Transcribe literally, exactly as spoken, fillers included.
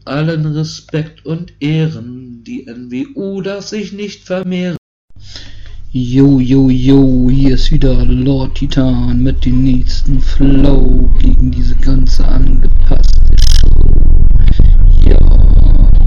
allen Respekt und Ehren, die N W U darf sich nicht vermehren. Yo, yo, yo, hier ist wieder Lord Titan mit dem nächsten Flow gegen die